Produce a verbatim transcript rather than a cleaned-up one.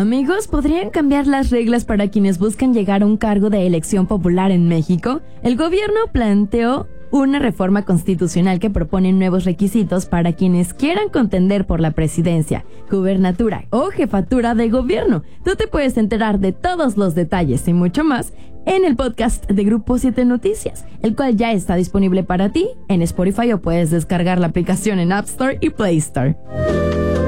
Amigos, ¿podrían cambiar las reglas para quienes buscan llegar a un cargo de elección popular en México? El gobierno planteó una reforma constitucional que propone nuevos requisitos para quienes quieran contender por la presidencia, gubernatura o jefatura de gobierno. Tú te puedes enterar de todos los detalles y mucho más en el podcast de Grupo siete Noticias, el cual ya está disponible para ti en Spotify o puedes descargar la aplicación en App Store y Play Store.